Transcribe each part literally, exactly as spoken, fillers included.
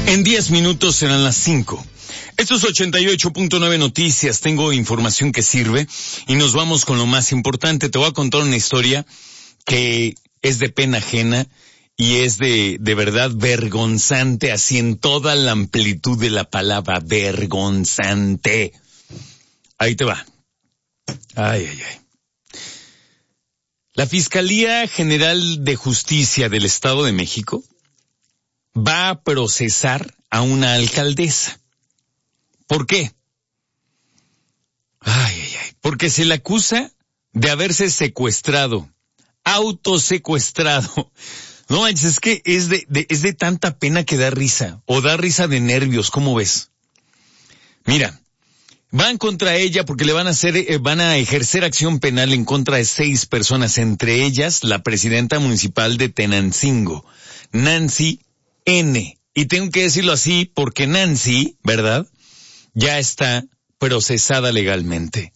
En diez minutos serán las cinco. Esto es ochenta y ocho punto nueve Noticias. Tengo información que sirve y nos vamos con lo más importante. Te voy a contar una historia que es de pena ajena y es de, de verdad vergonzante, así en toda la amplitud de la palabra, vergonzante. Ahí te va. Ay, ay, ay. La Fiscalía General de Justicia del Estado de México va a procesar a una alcaldesa. ¿Por qué? Ay, ay, ay. Porque se le acusa de haberse secuestrado, autosecuestrado. No manches, es que es de, de, es de tanta pena que da risa, o da risa de nervios, ¿cómo ves? Mira, van contra ella porque le van a hacer, eh, van a ejercer acción penal en contra de seis personas, entre ellas la presidenta municipal de Tenancingo, Nancy N. Y tengo que decirlo así porque Nancy, ¿verdad?, ya está procesada legalmente.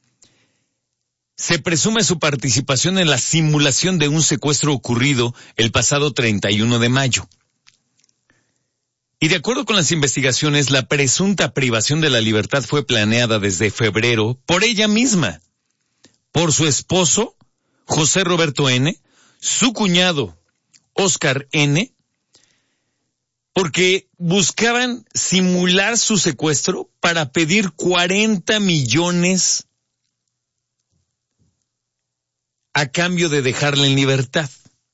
Se presume su participación en la simulación de un secuestro ocurrido el pasado treinta y uno de mayo. Y de acuerdo con las investigaciones, la presunta privación de la libertad fue planeada desde febrero por ella misma, por su esposo, José Roberto N., su cuñado, Oscar N., porque buscaban simular su secuestro para pedir cuarenta millones a cambio de dejarla en libertad.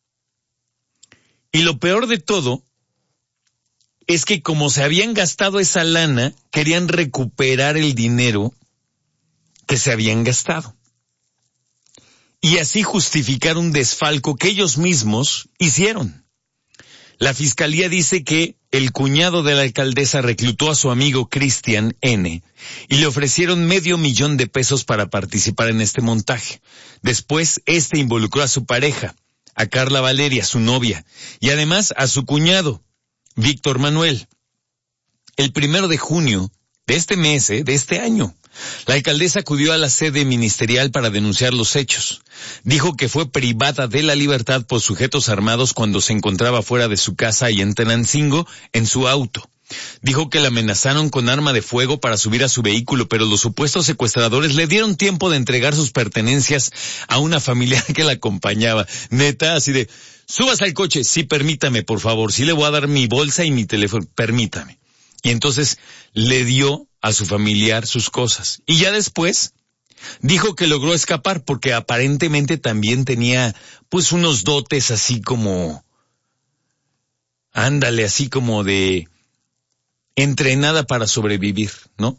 Y lo peor de todo es que como se habían gastado esa lana, querían recuperar el dinero que se habían gastado. Y así justificar un desfalco que ellos mismos hicieron. La fiscalía dice que el cuñado de la alcaldesa reclutó a su amigo Cristian N. y le ofrecieron medio millón de pesos para participar en este montaje. Después, este involucró a su pareja, a Carla Valeria, su novia, y además a su cuñado, Víctor Manuel. El primero de junio de este mes, ¿eh? de este año, la alcaldesa acudió a la sede ministerial para denunciar los hechos. Dijo que fue privada de la libertad por sujetos armados cuando se encontraba fuera de su casa y en Tenancingo en su auto. Dijo que la amenazaron con arma de fuego para subir a su vehículo, pero los supuestos secuestradores le dieron tiempo de entregar sus pertenencias a una familiar que la acompañaba. Neta, así de, subas al coche, sí, permítame, por favor, sí le voy a dar mi bolsa y mi teléfono, permítame. Y entonces le dio a su familiar sus cosas. Y ya después dijo que logró escapar porque aparentemente también tenía pues unos dotes así como, ándale, así como de entrenada para sobrevivir, ¿no?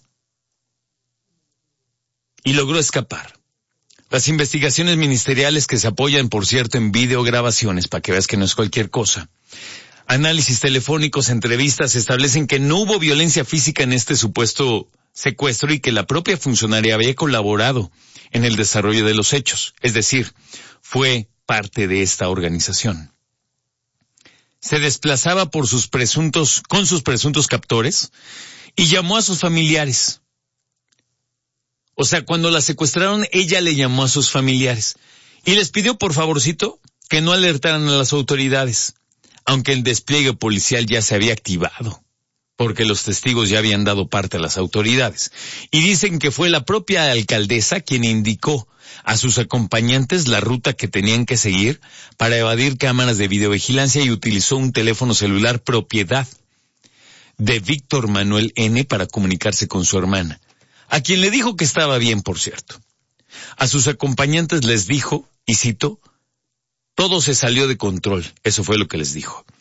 Y logró escapar. Las investigaciones ministeriales, que se apoyan, por cierto, en videograbaciones, para que veas que no es cualquier cosa, análisis telefónicos, entrevistas, establecen que no hubo violencia física en este supuesto secuestro y que la propia funcionaria había colaborado en el desarrollo de los hechos. Es decir, fue parte de esta organización. Se desplazaba por sus presuntos, con sus presuntos captores y llamó a sus familiares. O sea, cuando la secuestraron, ella le llamó a sus familiares y les pidió por favorcito que no alertaran a las autoridades, aunque el despliegue policial ya se había activado, porque los testigos ya habían dado parte a las autoridades. Y dicen que fue la propia alcaldesa quien indicó a sus acompañantes la ruta que tenían que seguir para evadir cámaras de videovigilancia y utilizó un teléfono celular propiedad de Víctor Manuel N. para comunicarse con su hermana, a quien le dijo que estaba bien, por cierto. A sus acompañantes les dijo, y cito, todo se salió de control, eso fue lo que les dijo.